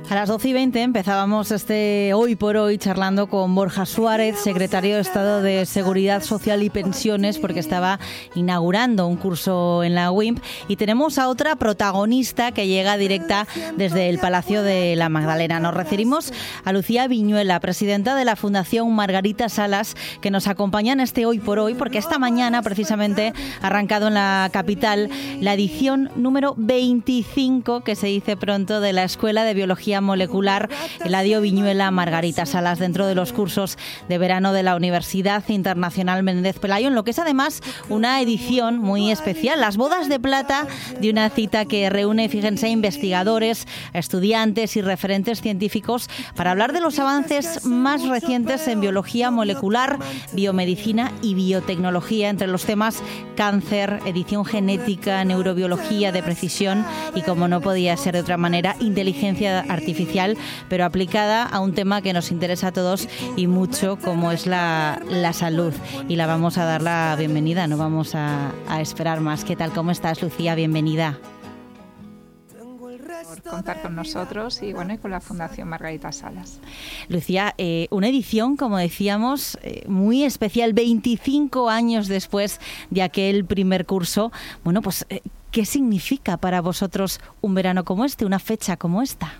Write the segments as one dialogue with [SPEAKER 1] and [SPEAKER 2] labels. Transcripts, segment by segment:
[SPEAKER 1] A las 12:20 empezábamos Hoy por Hoy charlando con Borja Suárez, secretario de Estado de Seguridad Social y Pensiones, porque estaba inaugurando un curso en la UIMP. Y tenemos a otra protagonista que llega directa desde el Palacio de la Magdalena. Nos referimos a Lucía Viñuela, presidenta de la Fundación Margarita Salas, que nos acompaña en Hoy por Hoy, porque esta mañana precisamente ha arrancado en la capital la edición número 25, que se dice pronto, de la Escuela de Biología Molecular Eladio Viñuela Margarita Salas, dentro de los cursos de verano de la Universidad Internacional Menéndez Pelayo, en lo que es además una edición muy especial, las bodas de plata de una cita que reúne, fíjense, investigadores, estudiantes y referentes científicos para hablar de los avances más recientes en biología molecular, biomedicina y biotecnología, entre los temas cáncer, edición genética, neurobiología de precisión y, como no podía ser de otra manera, inteligencia artificial, pero aplicada a un tema que nos interesa a todos y mucho, como es la salud. Y la vamos a dar la bienvenida, no vamos a esperar más. ¿Qué tal? ¿Cómo estás, Lucía? Bienvenida.
[SPEAKER 2] Por contar con nosotros y con la Fundación Margarita Salas.
[SPEAKER 1] Lucía, una edición, como decíamos, muy especial, 25 años después de aquel primer curso. Bueno, pues, ¿qué significa para vosotros un verano como este, una fecha como esta?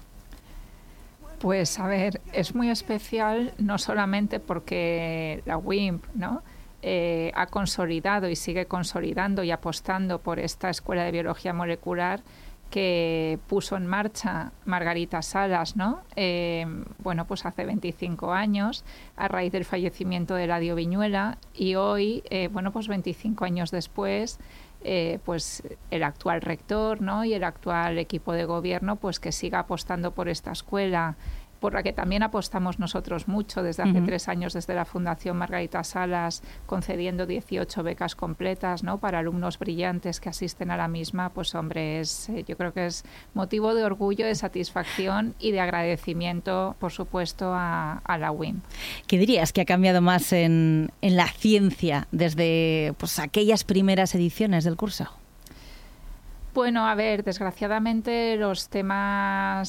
[SPEAKER 2] Pues, a ver, es muy especial no solamente porque la UIMP, ¿no?, ha consolidado y sigue consolidando y apostando por esta Escuela de Biología Molecular que puso en marcha Margarita Salas, ¿no? Pues hace 25 años, a raíz del fallecimiento de Eladio Viñuela, y hoy, 25 años después, pues el actual rector, ¿no?, y el actual equipo de gobierno, pues que siga apostando por esta escuela, por la que también apostamos nosotros mucho desde hace 3 años, desde la Fundación Margarita Salas, concediendo 18 becas completas, ¿no?, para alumnos brillantes que asisten a la misma. Pues hombre, yo creo que es motivo de orgullo, de satisfacción y de agradecimiento, por supuesto, a la UIMP.
[SPEAKER 1] ¿Qué dirías que ha cambiado más en la ciencia desde aquellas primeras ediciones del curso?
[SPEAKER 2] Bueno, a ver, desgraciadamente los temas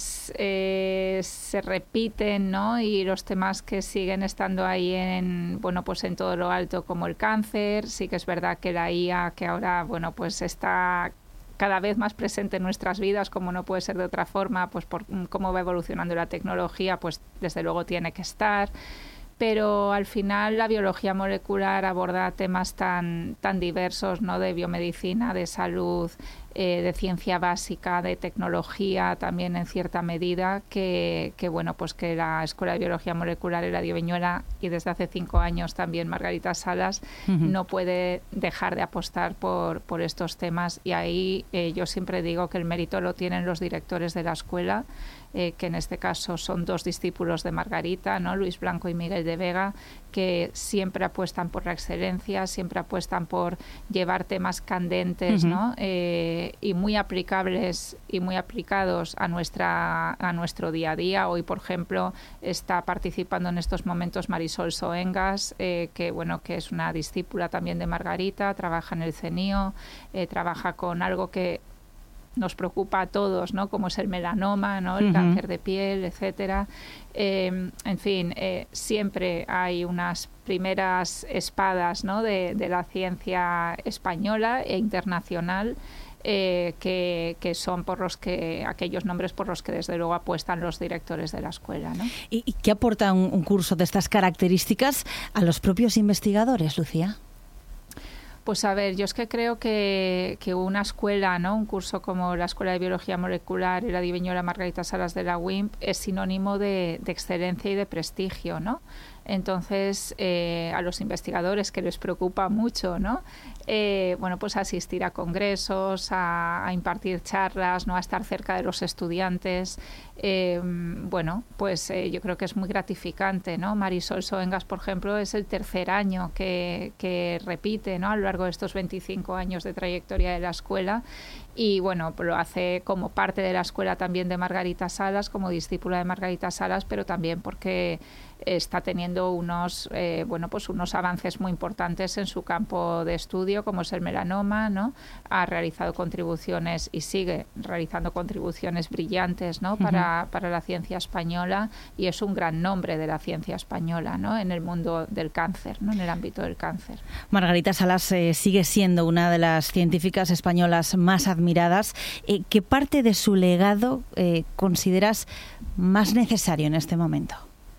[SPEAKER 2] se repiten, ¿no? Y los temas que siguen estando ahí en todo lo alto, como el cáncer. Sí que es verdad que la IA, que ahora, pues está cada vez más presente en nuestras vidas, como no puede ser de otra forma, pues por cómo va evolucionando la tecnología, pues desde luego tiene que estar. Pero al final la biología molecular aborda temas tan diversos, ¿no?, de biomedicina, de salud, de ciencia básica, de tecnología también en cierta medida, que la Escuela de Biología Molecular Eladio Viñuela, y desde hace 5 años también Margarita Salas, no puede dejar de apostar por estos temas. Y ahí yo siempre digo que el mérito lo tienen los directores de la escuela, que en este caso son 2 discípulos de Margarita, ¿no?, Luis Blanco y Miguel de Vega, que siempre apuestan por la excelencia, siempre apuestan por llevar temas candentes, ¿no?, y muy aplicables y muy aplicados a nuestro día a día. Hoy, por ejemplo, está participando en estos momentos Marisol Soengas, que es una discípula también de Margarita, trabaja en el CENIO, trabaja con algo que nos preocupa a todos, ¿no?, como es el melanoma, ¿no?, el cáncer de piel, etcétera. Siempre hay unas primeras espadas, ¿no?, de la ciencia española e internacional, que son aquellos nombres por los que desde luego apuestan los directores de la escuela, ¿no?
[SPEAKER 1] ¿Y qué aporta un curso de estas características a los propios investigadores, Lucía?
[SPEAKER 2] Pues a ver, yo es que creo que una escuela, ¿no?, un curso como la Escuela de Biología Molecular Eladio Viñuela Margarita Salas de la UIMP es sinónimo de excelencia y de prestigio, ¿no? Entonces, a los investigadores, que les preocupa mucho, ¿no?, asistir a congresos, a impartir charlas, ¿no?, a estar cerca de los estudiantes, yo creo que es muy gratificante, ¿no? Marisol Soengas, por ejemplo, es el 3er año que repite, ¿no?, a lo largo de estos 25 años de trayectoria de la escuela, y lo hace como parte de la escuela también de Margarita Salas, como discípula de Margarita Salas, pero también porque está teniendo unos avances muy importantes en su campo de estudio, como es el melanoma, ¿no? Ha realizado contribuciones y sigue realizando contribuciones brillantes, ¿no? para la ciencia española, y es un gran nombre de la ciencia española, ¿no? En el mundo del cáncer, ¿no? En el ámbito del cáncer.
[SPEAKER 1] Margarita Salas sigue siendo una de las científicas españolas más admiradas. ¿Qué parte de su legado consideras más necesario en este momento?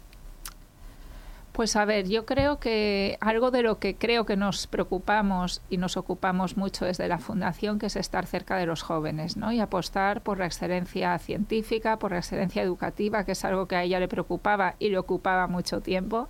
[SPEAKER 2] Pues a ver, yo creo que algo de lo que creo que nos preocupamos y nos ocupamos mucho desde la Fundación, que es estar cerca de los jóvenes, ¿no? Y apostar por la excelencia científica, por la excelencia educativa, que es algo que a ella le preocupaba y le ocupaba mucho tiempo.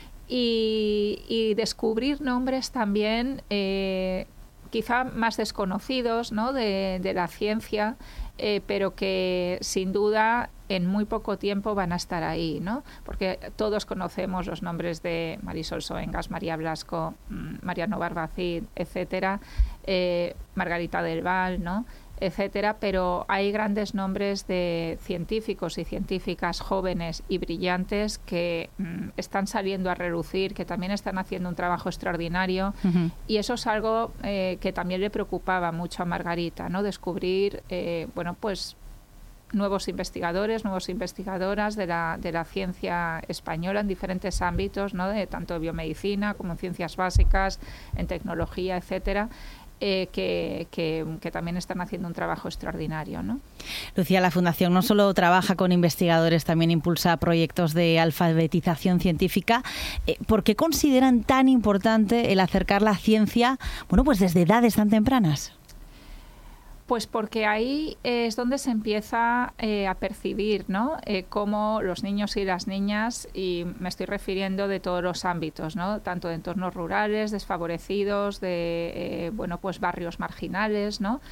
[SPEAKER 2] Y descubrir nombres también quizá más desconocidos, ¿no? de la ciencia, pero que sin duda en muy poco tiempo van a estar ahí, ¿no? Porque todos conocemos los nombres de Marisol Soengas, María Blasco, Mariano Barbacid, etcétera, Margarita del Val, ¿no? etcétera, pero hay grandes nombres de científicos y científicas jóvenes y brillantes que están saliendo a relucir, que también están haciendo un trabajo extraordinario, y eso es algo que también le preocupaba mucho a Margarita, ¿no? Descubrir, nuevos investigadores, nuevas investigadoras de la ciencia española en diferentes ámbitos, ¿no? De tanto de biomedicina como en ciencias básicas, en tecnología, etcétera. Que también están haciendo un trabajo extraordinario, ¿no?
[SPEAKER 1] Lucía, la Fundación no solo trabaja con investigadores, también impulsa proyectos de alfabetización científica. ¿Por qué consideran tan importante el acercar la ciencia, pues desde edades tan tempranas?
[SPEAKER 2] Pues porque ahí es donde se empieza a percibir, ¿no? Cómo los niños y las niñas, y me estoy refiriendo de todos los ámbitos, ¿no? Tanto de entornos rurales, desfavorecidos, de barrios marginales, ¿no?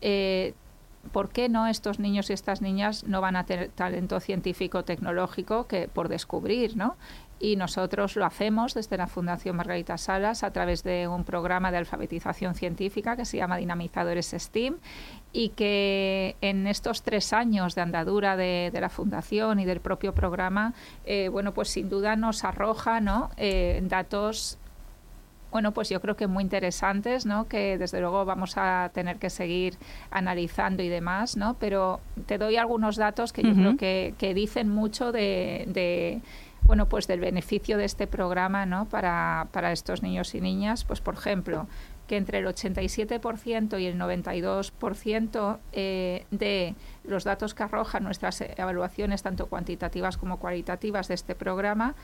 [SPEAKER 2] ¿Por qué no estos niños y estas niñas no van a tener talento científico tecnológico que por descubrir, ¿no? Y nosotros lo hacemos desde la Fundación Margarita Salas a través de un programa de alfabetización científica que se llama Dinamizadores STEAM, y que en estos 3 años de andadura de la Fundación y del propio programa, pues sin duda nos arroja, ¿no? Datos, pues yo creo que muy interesantes, ¿no? Que desde luego vamos a tener que seguir analizando y demás, ¿no? Pero te doy algunos datos que yo creo que dicen mucho del beneficio de este programa, ¿no? para estos niños y niñas. Pues, por ejemplo, que entre el 87% y el 92% de los datos que arrojan nuestras evaluaciones, tanto cuantitativas como cualitativas de este programa,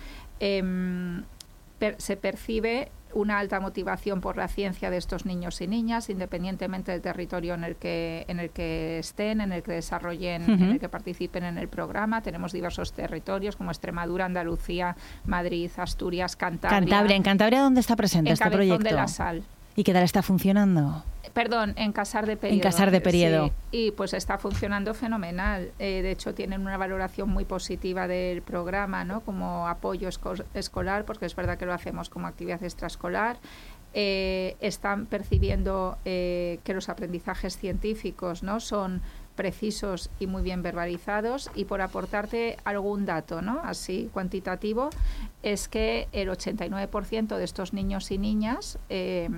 [SPEAKER 2] se percibe una alta motivación por la ciencia de estos niños y niñas, independientemente del territorio en el que estén, en el que desarrollen, en el que participen en el programa. Tenemos diversos territorios como Extremadura, Andalucía, Madrid, Asturias, Cantabria.
[SPEAKER 1] ¿En Cantabria dónde está presente este proyecto?
[SPEAKER 2] En Cabezón de la Sal.
[SPEAKER 1] ¿Y qué tal está funcionando?
[SPEAKER 2] Perdón, en Casar de Periedo.
[SPEAKER 1] En Casar de Periedo.
[SPEAKER 2] Sí, y pues está funcionando fenomenal. De hecho, tienen una valoración muy positiva del programa, ¿no? Como apoyo escolar, porque es verdad que lo hacemos como actividad extraescolar. Están percibiendo que los aprendizajes científicos, ¿no? son precisos y muy bien verbalizados. Y por aportarte algún dato, ¿no? así cuantitativo, es que el 89% de estos niños y niñas que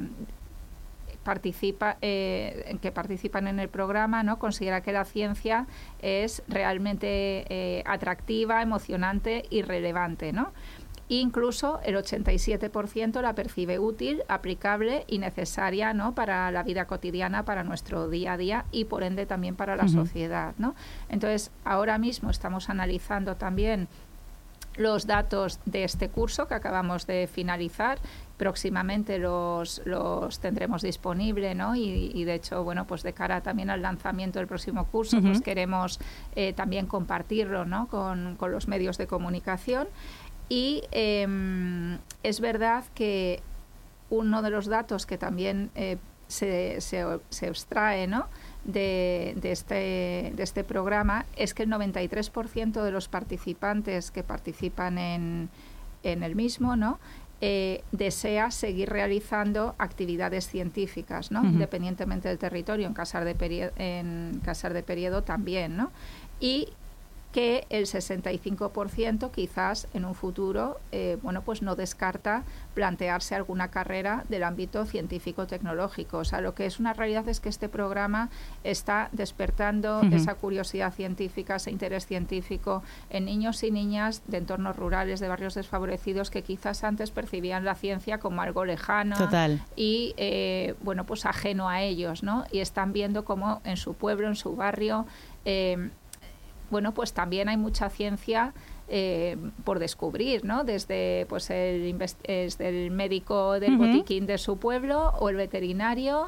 [SPEAKER 2] participan en el programa, ¿no? considera que la ciencia es realmente atractiva, emocionante y relevante, ¿no? Incluso el 87% la percibe útil, aplicable y necesaria, ¿no? para la vida cotidiana, para nuestro día a día y por ende también para la sociedad, ¿no? Entonces, ahora mismo estamos analizando también los datos de este curso que acabamos de finalizar. Próximamente los tendremos disponibles, ¿no? Y de hecho, pues de cara también al lanzamiento del próximo curso, pues queremos también compartirlo, ¿no? con los medios de comunicación. Y es verdad que uno de los datos que también se extrae, ¿no? de este programa es que el 93% de los participantes que participan en el mismo, ¿no? desea seguir realizando actividades científicas, ¿no? Independientemente del territorio. En Casar de Periedo también, ¿no? Y que el 65% quizás en un futuro pues no descarta plantearse alguna carrera del ámbito científico-tecnológico. O sea, lo que es una realidad es que este programa está despertando esa curiosidad científica, ese interés científico en niños y niñas de entornos rurales, de barrios desfavorecidos, que quizás antes percibían la ciencia como algo lejano.
[SPEAKER 1] Total.
[SPEAKER 2] Y pues ajeno a ellos, ¿no? Y están viendo cómo en su pueblo, en su barrio, pues también hay mucha ciencia por descubrir, ¿no? Desde pues el médico del botiquín de su pueblo, o el veterinario,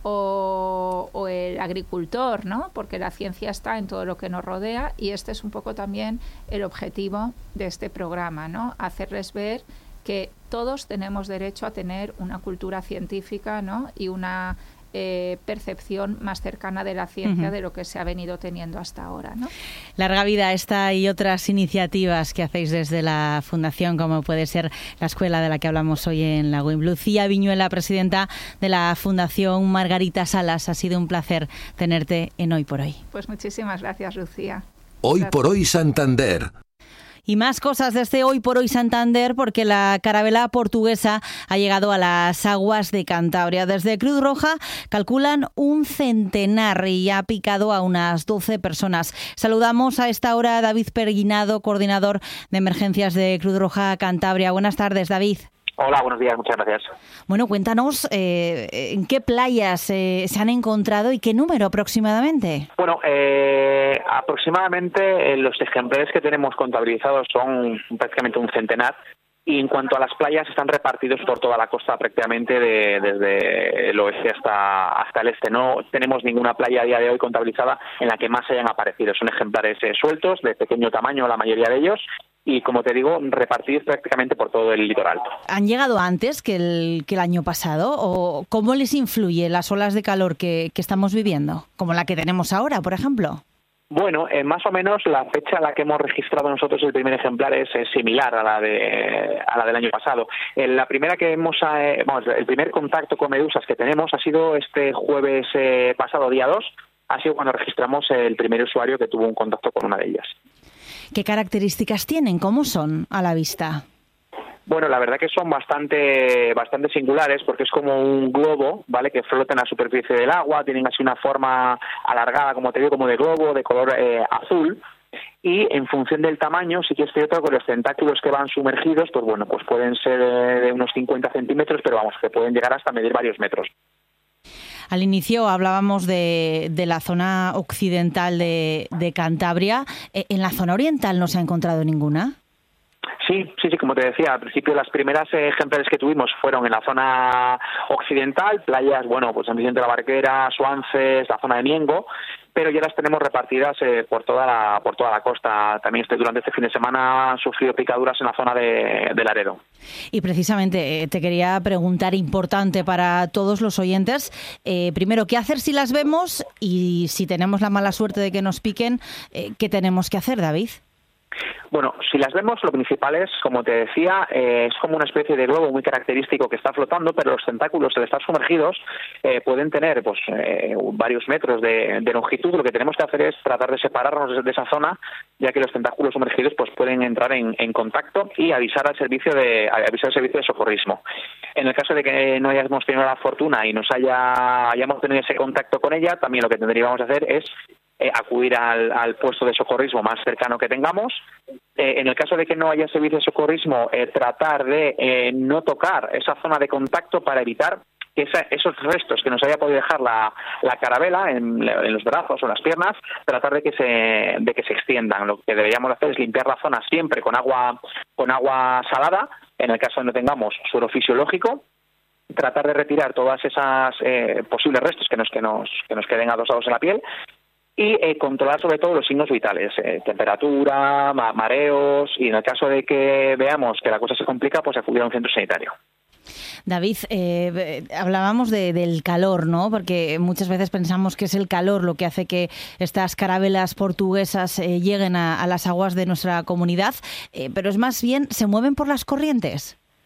[SPEAKER 2] o el agricultor, ¿no? Porque la ciencia está en todo lo que nos rodea, y este es un poco también el objetivo de este programa, ¿no? Hacerles ver que todos tenemos derecho a tener una cultura científica, ¿no? Y una percepción más cercana de la ciencia de lo que se ha venido teniendo hasta ahora, ¿no?
[SPEAKER 1] Larga vida a esta y otras iniciativas que hacéis desde la Fundación, como puede ser la escuela de la que hablamos hoy en la WIMP. Lucía Viñuela, presidenta de la Fundación Margarita Salas, ha sido un placer tenerte en Hoy por Hoy.
[SPEAKER 2] Pues muchísimas gracias, Lucía.
[SPEAKER 3] Hoy por Hoy Santander.
[SPEAKER 1] Y más cosas de este Hoy por Hoy Santander, porque la carabela portuguesa ha llegado a las aguas de Cantabria. Desde Cruz Roja calculan un centenar y ha picado a unas 12 personas. Saludamos a esta hora a David Perguinado, coordinador de emergencias de Cruz Roja Cantabria. Buenas tardes, David.
[SPEAKER 4] Hola, buenos días, muchas gracias.
[SPEAKER 1] Bueno, cuéntanos en qué playas se han encontrado y qué número aproximadamente.
[SPEAKER 4] Bueno, aproximadamente los ejemplares que tenemos contabilizados son prácticamente un centenar, y en cuanto a las playas están repartidos por toda la costa prácticamente desde el oeste hasta el este. No tenemos ninguna playa a día de hoy contabilizada en la que más hayan aparecido. Son ejemplares sueltos, de pequeño tamaño la mayoría de ellos, y como te digo, repartidos prácticamente por todo el litoral. ¿Han
[SPEAKER 1] llegado antes que el año pasado? ¿O cómo les influye las olas de calor que estamos viviendo? Como la que tenemos ahora, por ejemplo.
[SPEAKER 4] Bueno, más o menos la fecha a la que hemos registrado nosotros el primer ejemplar es similar a la del año pasado. La primera que el primer contacto con medusas que tenemos ha sido este jueves pasado, día 2, ha sido cuando registramos el primer usuario que tuvo un contacto con una de ellas.
[SPEAKER 1] ¿Qué características tienen? ¿Cómo son a la vista?
[SPEAKER 4] Bueno, la verdad que son bastante singulares, porque es como un globo, ¿vale?, que flota en la superficie del agua. Tienen así una forma alargada, como te digo, como de globo, de color azul. Y en función del tamaño, sí que es cierto que los tentáculos que van sumergidos, pues pueden ser de unos 50 centímetros, pero que pueden llegar hasta medir varios metros.
[SPEAKER 1] Al inicio hablábamos de la zona occidental de Cantabria. ¿En la zona oriental no se ha encontrado ninguna?
[SPEAKER 4] Sí, como te decía, al principio las primeras ejemplares que tuvimos fueron en la zona occidental, playas, pues San Vicente de la Barquera, Suances, la zona de Miengo, pero ya las tenemos repartidas por toda la costa. También durante este fin de semana han sufrido picaduras en la zona de Laredo.
[SPEAKER 1] Y precisamente te quería preguntar, importante para todos los oyentes, primero, ¿qué hacer si las vemos? Y si tenemos la mala suerte de que nos piquen, ¿qué tenemos que hacer, David?
[SPEAKER 4] Bueno, si las vemos, lo principal es, como te decía, es como una especie de globo muy característico que está flotando, pero los tentáculos, al estar sumergidos, pueden tener varios metros de longitud. Lo que tenemos que hacer es tratar de separarnos de esa zona, ya que los tentáculos sumergidos pueden entrar en contacto y avisar al servicio de socorrismo. En el caso de que no hayamos tenido la fortuna y hayamos tenido ese contacto con ella, también lo que tendríamos que hacer es acudir al puesto de socorrismo más cercano que tengamos. En el caso de que no haya servicio de socorrismo, tratar de no tocar esa zona de contacto para evitar que esos restos que nos haya podido dejar la carabela en los brazos o en las piernas, tratar de que se extiendan. Lo que deberíamos hacer es limpiar la zona siempre con agua salada, en el caso de no tengamos suelo fisiológico, tratar de retirar todas esas posibles restos que nos queden adosados en la piel, y controlar sobre todo los signos vitales, temperatura, mareos, y en el caso de que veamos que la cosa se complica, pues acudir a un centro sanitario.
[SPEAKER 1] David, hablábamos del calor, ¿no? Porque muchas veces pensamos que es el calor lo que hace que estas carabelas portuguesas lleguen a las aguas de nuestra comunidad, pero es más bien, ¿se mueven por las corrientes?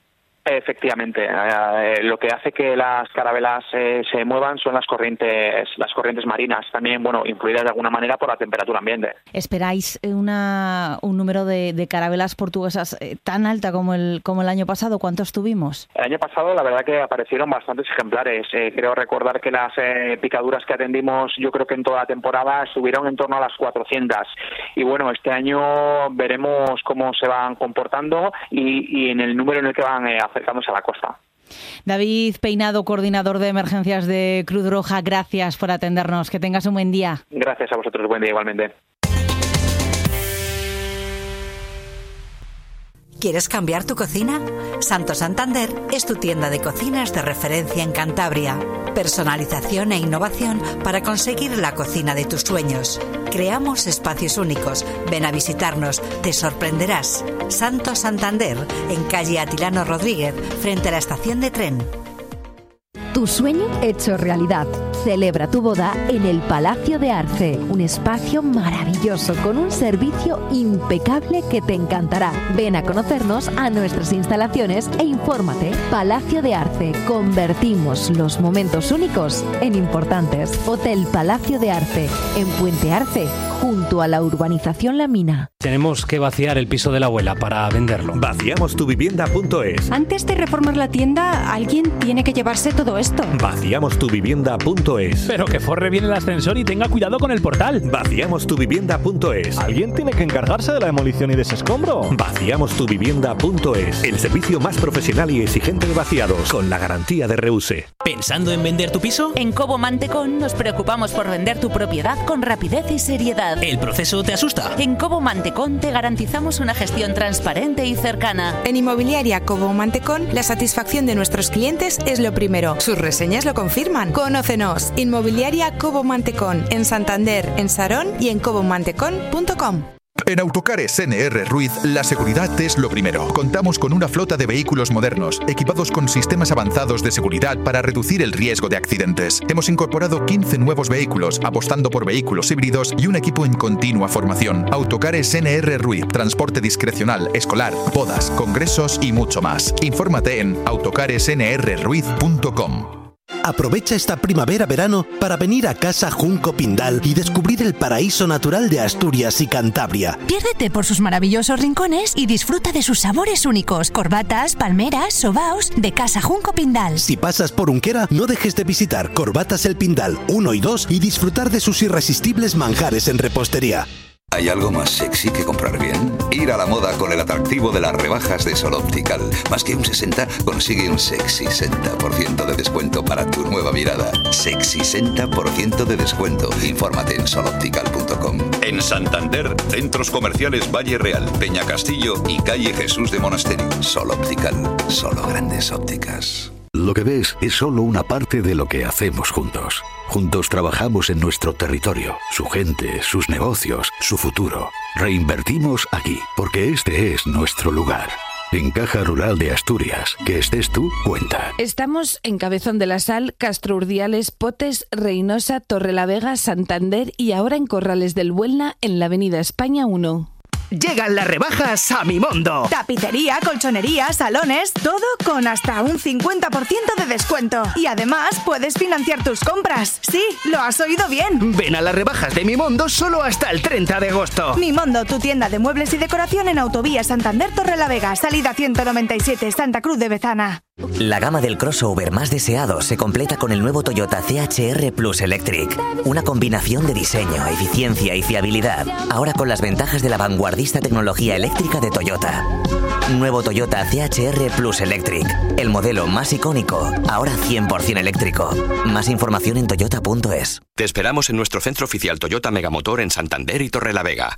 [SPEAKER 4] Efectivamente, lo que hace que las carabelas se muevan son las corrientes marinas, también, influidas de alguna manera por la temperatura ambiente.
[SPEAKER 1] ¿Esperáis un número de carabelas portuguesas tan alta como el año pasado? ¿Cuántos tuvimos?
[SPEAKER 4] El año pasado, la verdad que aparecieron bastantes ejemplares. Creo recordar que las picaduras que atendimos, yo creo que en toda la temporada estuvieron en torno a las 400. Y bueno, este año veremos cómo se van comportando y en el número en el que van acercándose a la costa.
[SPEAKER 1] David Peinado, coordinador de emergencias de Cruz Roja, gracias por atendernos. Que tengas un buen día.
[SPEAKER 4] Gracias a vosotros, buen día igualmente.
[SPEAKER 5] ¿Quieres cambiar tu cocina? Santo Santander es tu tienda de cocinas de referencia en Cantabria. Personalización e innovación para conseguir la cocina de tus sueños. Creamos espacios únicos. Ven a visitarnos, te sorprenderás. Santo Santander, en calle Atilano Rodríguez, frente a la estación de tren.
[SPEAKER 6] Tu sueño hecho realidad. Celebra tu boda en el Palacio de Arce, un espacio maravilloso con un servicio impecable que te encantará. Ven a conocernos a nuestras instalaciones e infórmate. Palacio de Arce, convertimos los momentos únicos en importantes. Hotel Palacio de Arce, en Puente Arce, junto a la urbanización La Mina.
[SPEAKER 7] Tenemos que vaciar el piso de la abuela para venderlo.
[SPEAKER 8] Vaciamostuvivienda.es.
[SPEAKER 9] Antes de reformar la tienda, alguien tiene que llevarse todo esto.
[SPEAKER 8] Vaciamostuvivienda.es.
[SPEAKER 10] Pero que forre bien el ascensor y tenga cuidado con el portal.
[SPEAKER 8] Vaciamostuvivienda.es.
[SPEAKER 11] Alguien tiene que encargarse de la demolición y desescombro.
[SPEAKER 8] Vaciamostuvivienda.es. El servicio más profesional y exigente de vaciados, con la garantía de Reuse.
[SPEAKER 12] ¿Pensando en vender tu piso?
[SPEAKER 13] En Cobo Mantecón nos preocupamos por vender tu propiedad con rapidez y seriedad.
[SPEAKER 12] ¿El proceso te asusta?
[SPEAKER 13] En Cobo Mantecón te garantizamos una gestión transparente y cercana.
[SPEAKER 14] En Inmobiliaria Cobo Mantecón, la satisfacción de nuestros clientes es lo primero. Sus reseñas lo confirman. Conócenos. Inmobiliaria Cobo Mantecón, en Santander, en Sarón y en cobomantecón.com.
[SPEAKER 15] En Autocares NR Ruiz, la seguridad es lo primero. Contamos con una flota de vehículos modernos, equipados con sistemas avanzados de seguridad para reducir el riesgo de accidentes. Hemos incorporado 15 nuevos vehículos, apostando por vehículos híbridos y un equipo en continua formación. Autocares NR Ruiz, transporte discrecional, escolar, bodas, congresos y mucho más. Infórmate en autocaresnrruiz.com.
[SPEAKER 16] Aprovecha esta primavera-verano para venir a Casa Junco Pindal y descubrir el paraíso natural de Asturias y Cantabria.
[SPEAKER 17] Piérdete por sus maravillosos rincones y disfruta de sus sabores únicos. Corbatas, palmeras, sobaos de Casa Junco Pindal.
[SPEAKER 16] Si pasas por Unquera, no dejes de visitar Corbatas El Pindal 1 y 2 y disfrutar de sus irresistibles manjares en repostería.
[SPEAKER 18] ¿Hay algo más sexy que comprar bien? Ir a la moda con el atractivo de las rebajas de Sol Optical. Más que un 60, consigue un sexy 60% de descuento para tu nueva mirada. Sexy 60% de descuento. Infórmate en soloptical.com. En Santander, centros comerciales Valle Real, Peña Castillo y calle Jesús de Monasterio. Sol Optical, solo grandes ópticas.
[SPEAKER 3] Lo que ves es solo una parte de lo que hacemos juntos. Juntos trabajamos en nuestro territorio, su gente, sus negocios, su futuro. Reinvertimos aquí, porque este es nuestro lugar. En Caja Rural de Asturias, que estés tú, cuenta.
[SPEAKER 19] Estamos en Cabezón de la Sal, Castro Urdiales, Potes, Reynosa, Torrelavega, Santander y ahora en Corrales del Buelna, en la Avenida España 1.
[SPEAKER 12] Llegan las rebajas a Mimondo.
[SPEAKER 20] Tapicería, colchonería, salones, todo con hasta un 50% de descuento. Y además puedes financiar tus compras. Sí, lo has oído bien.
[SPEAKER 12] Ven a las rebajas de Mimondo solo hasta el 30 de agosto.
[SPEAKER 20] Mimondo, tu tienda de muebles y decoración en Autovía Santander Torrelavega, salida 197, Santa Cruz de Bezana.
[SPEAKER 21] La gama del crossover más deseado se completa con el nuevo Toyota CHR Plus Electric. Una combinación de diseño, eficiencia y fiabilidad. Ahora con las ventajas de la vanguardista tecnología eléctrica de Toyota. Nuevo Toyota CHR Plus Electric. El modelo más icónico, ahora 100% eléctrico. Más información en toyota.es.
[SPEAKER 22] Te esperamos en nuestro centro oficial Toyota Megamotor en Santander y Torrelavega.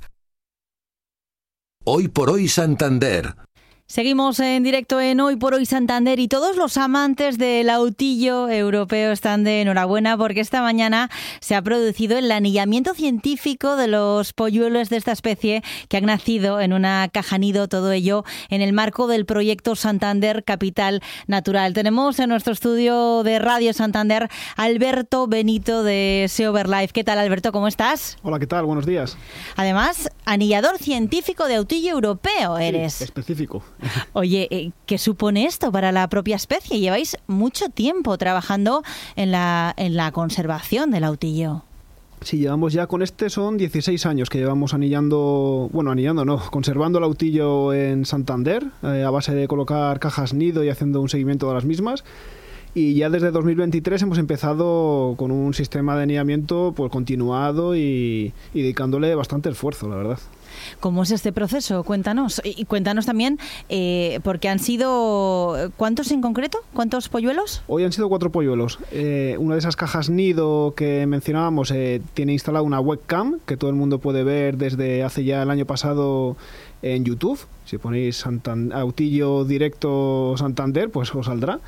[SPEAKER 3] Hoy por hoy Santander.
[SPEAKER 1] Seguimos en directo en Hoy por Hoy Santander y todos los amantes del autillo europeo están de enhorabuena porque esta mañana se ha producido el anillamiento científico de los polluelos de esta especie que han nacido en una caja nido, todo ello en el marco del proyecto Santander Capital Natural. Tenemos en nuestro estudio de Radio Santander a Alberto Benito de Seoverlife. ¿Qué tal, Alberto? ¿Cómo estás?
[SPEAKER 23] Hola, ¿qué tal? Buenos días.
[SPEAKER 1] Además, anillador científico de autillo europeo eres.
[SPEAKER 23] Sí, específico.
[SPEAKER 1] Oye, ¿qué supone esto para la propia especie? Lleváis mucho tiempo trabajando en la conservación del autillo.
[SPEAKER 2] Sí, llevamos ya con son 16 años que llevamos conservando el autillo en Santander, a base de colocar cajas nido y haciendo un seguimiento de las mismas. Y ya desde 2023 hemos empezado con un sistema de anillamiento pues continuado y dedicándole bastante esfuerzo, la verdad.
[SPEAKER 1] ¿Cómo es este proceso? Cuéntanos. Y cuéntanos también, porque han sido... ¿Cuántos en concreto? ¿Cuántos polluelos?
[SPEAKER 2] Hoy han sido 4 polluelos. Una de esas cajas nido que mencionábamos tiene instalada una webcam que todo el mundo puede ver desde hace ya el año pasado en YouTube. Si ponéis autillo directo Santander, pues os saldrá.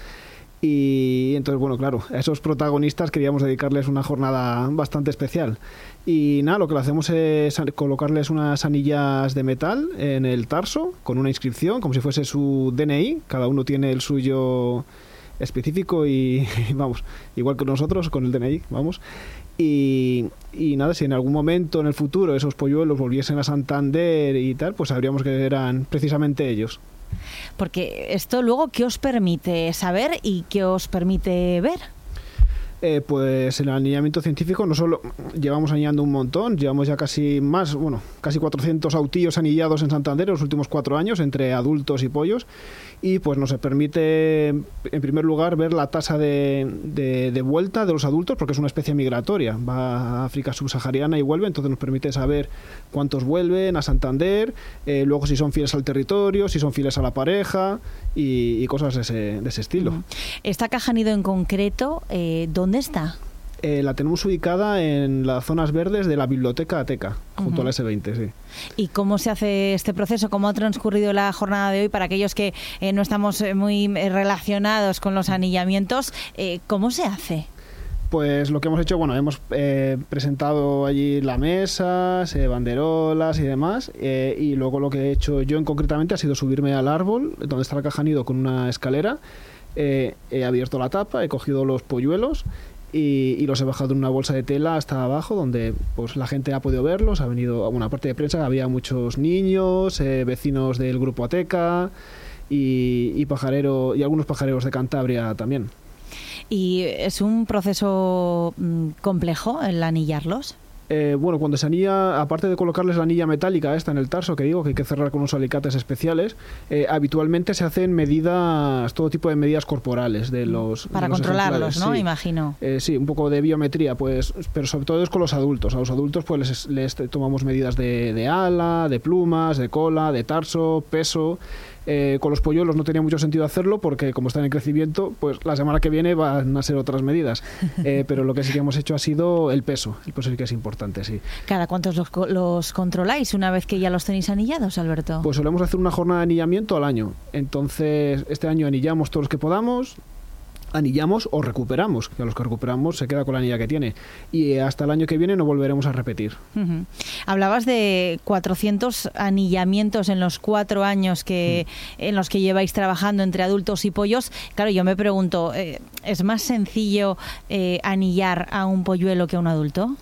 [SPEAKER 2] Y entonces, bueno, claro, a esos protagonistas queríamos dedicarles una jornada bastante especial. Y nada, lo que le hacemos es colocarles unas anillas de metal en el tarso con una inscripción, como si fuese su DNI. Cada uno tiene el suyo específico y vamos, igual que nosotros con el DNI, vamos. Y nada, si en algún momento en el futuro esos polluelos volviesen a Santander y tal, pues sabríamos que eran precisamente ellos.
[SPEAKER 1] Porque esto luego, ¿qué os permite saber y qué os permite ver?
[SPEAKER 2] Pues el anillamiento científico no solo llevamos anillando un montón, llevamos ya casi 400 autillos anillados en Santander en los últimos 4 años entre adultos y pollos, y pues nos permite en primer lugar ver la tasa de vuelta de los adultos, porque es una especie migratoria, va a África subsahariana y vuelve, entonces nos permite saber cuántos vuelven a Santander, luego si son fieles al territorio, si son fieles a la pareja y cosas de ese estilo.
[SPEAKER 1] Esta caja nido en concreto, ¿dónde está?
[SPEAKER 2] La tenemos ubicada en las zonas verdes de la Biblioteca Ateca, junto a la S20, sí.
[SPEAKER 1] ¿Y cómo se hace este proceso? ¿Cómo ha transcurrido la jornada de hoy para aquellos que no estamos muy relacionados con los anillamientos? ¿Cómo se hace?
[SPEAKER 2] Pues lo que hemos hecho, hemos presentado allí la mesa, banderolas y demás, y luego lo que he hecho yo concretamente ha sido subirme al árbol, donde está la caja nido, con una escalera. He abierto la tapa, he cogido los polluelos y los he bajado en una bolsa de tela hasta abajo, donde pues la gente ha podido verlos. Ha venido a una parte de prensa, había muchos niños, vecinos del grupo Ateca y algunos pajareros de Cantabria también.
[SPEAKER 1] ¿Y es un proceso complejo el anillarlos?
[SPEAKER 2] Cuando se anilla, aparte de colocarles la anilla metálica esta en el tarso, que digo que hay que cerrar con unos alicates especiales, habitualmente se hacen todo tipo de medidas corporales de los
[SPEAKER 1] para controlarlos, ¿no?
[SPEAKER 2] Sí.
[SPEAKER 1] Imagino.
[SPEAKER 2] Sí, un poco de biometría, pues, pero sobre todo es con los adultos. A los adultos pues les tomamos medidas de ala, de plumas, de cola, de tarso, peso. Con los polluelos no tenía mucho sentido hacerlo porque como están en crecimiento, pues la semana que viene van a ser otras medidas. Pero lo que sí que hemos hecho ha sido el peso. El peso sí que es importante, sí.
[SPEAKER 1] ¿Cada cuántos los controláis una vez que ya los tenéis anillados, Alberto?
[SPEAKER 2] Pues solemos hacer una jornada de anillamiento al año. Entonces, este año anillamos todos los que podamos, anillamos o recuperamos, que a los que recuperamos se queda con la anilla que tiene, y hasta el año que viene no volveremos a repetir.
[SPEAKER 1] Hablabas de 400 anillamientos en los 4 años en los que lleváis trabajando entre adultos y pollos. Claro, yo me pregunto, ¿es más sencillo anillar a un polluelo que a un adulto?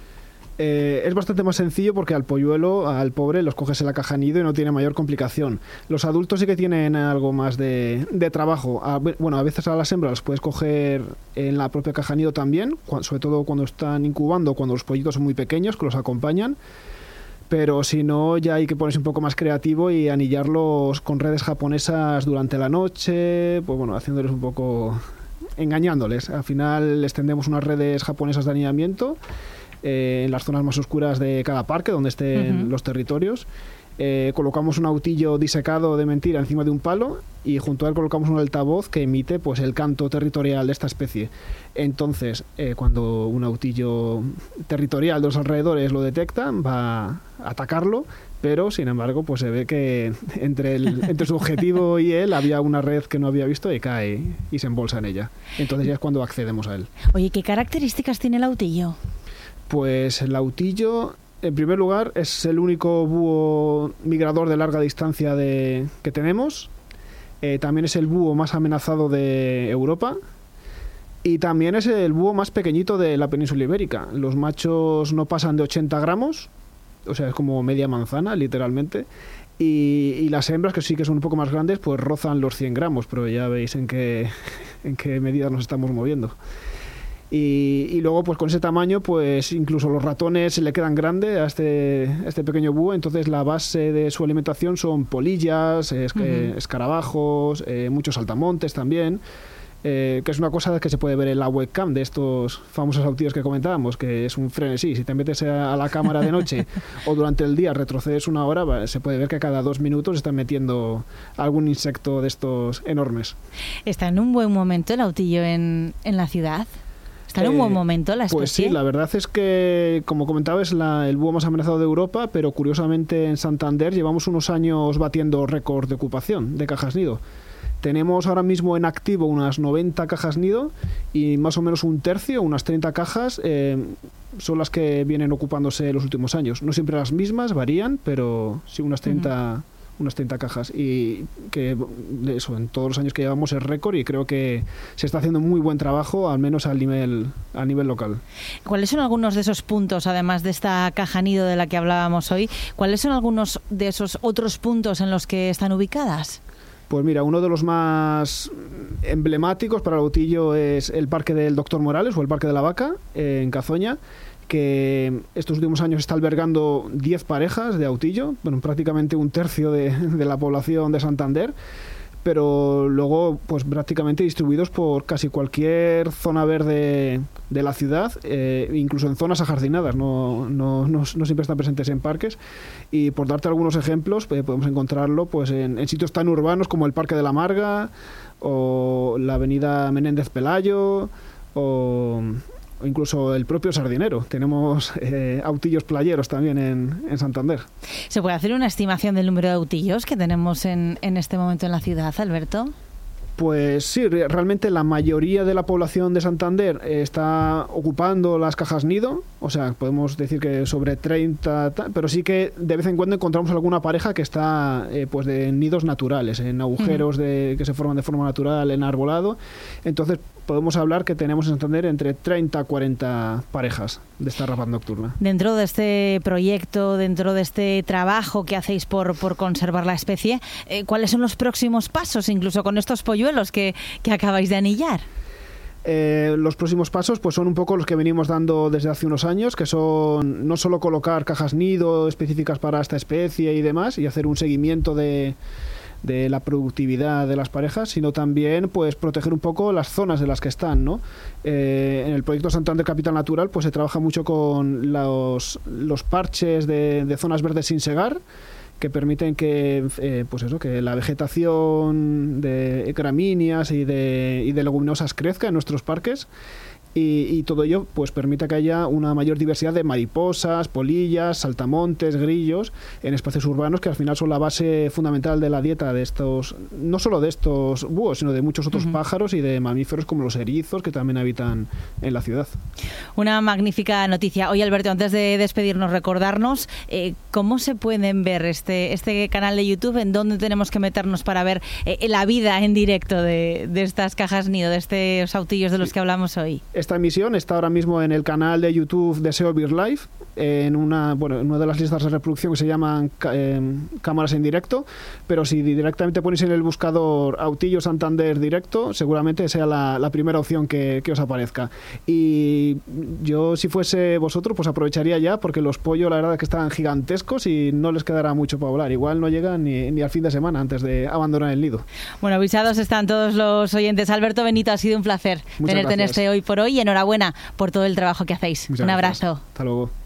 [SPEAKER 2] Es bastante más sencillo porque al polluelo, al pobre, los coges en la caja nido y no tiene mayor complicación. Los adultos sí que tienen algo más de trabajo. A veces a las hembras las puedes coger en la propia caja nido también, sobre todo cuando están incubando, cuando los pollitos son muy pequeños, que los acompañan. Pero si no, ya hay que ponerse un poco más creativo y anillarlos con redes japonesas durante la noche, haciéndoles un poco, engañándoles. Al final les tendemos unas redes japonesas de anillamiento en las zonas más oscuras de cada parque donde estén los territorios. Colocamos un autillo disecado de mentira encima de un palo y junto a él colocamos un altavoz que emite pues el canto territorial de esta especie. Entonces, cuando un autillo territorial de los alrededores lo detecta, va a atacarlo, pero sin embargo pues se ve que entre su objetivo y él había una red que no había visto y cae y se embolsa en ella. Entonces ya es cuando accedemos a él.
[SPEAKER 1] Oye, ¿qué características tiene el autillo?
[SPEAKER 2] Pues el autillo, en primer lugar, es el único búho migrador de larga distancia que tenemos. También es el búho más amenazado de Europa. Y también es el búho más pequeñito de la península ibérica. Los machos no pasan de 80 gramos o sea, es como media manzana, literalmente. Y las hembras, que sí que son un poco más grandes, pues rozan los 100 gramos, pero ya veis en qué medida nos estamos moviendo. Y luego, pues con ese tamaño, pues incluso los ratones se le quedan grandes a este pequeño búho. Entonces la base de su alimentación son polillas, escarabajos, muchos saltamontes también, que es una cosa que se puede ver en la webcam de estos famosos autillos que comentábamos, que es un frenesí. Si te metes a la cámara de noche o durante el día retrocedes una hora, se puede ver que cada 2 minutos están metiendo algún insecto de estos enormes.
[SPEAKER 1] ¿Está en un buen momento el autillo en la ciudad? ¿Está en un buen momento la especie?
[SPEAKER 2] Pues sí, la verdad es que, como comentaba, es el búho más amenazado de Europa, pero curiosamente en Santander llevamos unos años batiendo récord de ocupación de cajas nido. Tenemos ahora mismo en activo unas 90 cajas nido y más o menos un tercio, unas 30 cajas, son las que vienen ocupándose los últimos años. No siempre las mismas, varían, pero sí unas 30... unas 30 cajas, y que eso en todos los años que llevamos es récord, y creo que se está haciendo muy buen trabajo, al menos a nivel local.
[SPEAKER 1] ¿Cuáles son algunos de esos puntos, además de esta caja nido de la que hablábamos hoy, cuáles son algunos de esos otros puntos en los que están ubicadas?
[SPEAKER 2] Pues mira, uno de los más emblemáticos para el autillo es el Parque del Doctor Morales, o el Parque de la Vaca, en Cazoña, que estos últimos años está albergando 10 parejas de autillo, bueno, prácticamente un tercio de la población de Santander, pero luego pues prácticamente distribuidos por casi cualquier zona verde de la ciudad, incluso en zonas ajardinadas, no siempre están presentes en parques. Y por darte algunos ejemplos, podemos encontrarlo pues en sitios tan urbanos como el Parque de la Marga, o la avenida Menéndez Pelayo, o incluso el propio Sardinero. Tenemos autillos playeros también en Santander.
[SPEAKER 1] ¿Se puede hacer una estimación del número de autillos que tenemos en este momento en la ciudad, Alberto?
[SPEAKER 2] Pues sí, realmente la mayoría de la población de Santander está ocupando las cajas nido, o sea, podemos decir que sobre 30, pero sí que de vez en cuando encontramos alguna pareja que está pues de nidos naturales, en agujeros que se forman de forma natural, en arbolado. Entonces podemos hablar que tenemos en Santander entre 30 a 40 parejas de esta rapaz nocturna.
[SPEAKER 1] Dentro de este proyecto, dentro de este trabajo que hacéis por conservar la especie, ¿cuáles son los próximos pasos, incluso con estos polluelos que acabáis de anillar?
[SPEAKER 2] Los próximos pasos pues son un poco los que venimos dando desde hace unos años, que son no solo colocar cajas nido específicas para esta especie y demás, y hacer un seguimiento de la productividad de las parejas, sino también pues proteger un poco las zonas de las que están, ¿no? En el proyecto Santander Capital Natural pues se trabaja mucho con los parches de zonas verdes sin segar, que permiten que que la vegetación de gramíneas y de leguminosas crezca en nuestros parques. Y todo ello pues permite que haya una mayor diversidad de mariposas, polillas, saltamontes, grillos en espacios urbanos, que al final son la base fundamental de la dieta de estos, no solo de estos búhos, sino de muchos otros pájaros y de mamíferos como los erizos, que también habitan en la ciudad. Una
[SPEAKER 1] magnífica noticia. Oye, Alberto, antes de despedirnos, recordarnos cómo se pueden ver este canal de YouTube, en dónde tenemos que meternos para ver la vida en directo de estas cajas nido, de estos autillos de los que hablamos hoy.
[SPEAKER 2] Esta emisión está ahora mismo en el canal de YouTube de SEO BirdLife, en una de las listas de reproducción que se llaman cámaras en directo, pero si directamente ponéis en el buscador Autillo Santander Directo, seguramente sea la primera opción que os aparezca. Y yo, si fuese vosotros, pues aprovecharía ya, porque los pollos la verdad es que están gigantescos y no les quedará mucho para volar. Igual no llegan ni al fin de semana antes de abandonar el nido.
[SPEAKER 1] Bueno, avisados están todos los oyentes. Alberto Benito, ha sido un placer tenerte en este Hoy por Hoy, y enhorabuena por todo el trabajo que hacéis. Un abrazo.
[SPEAKER 2] Hasta luego.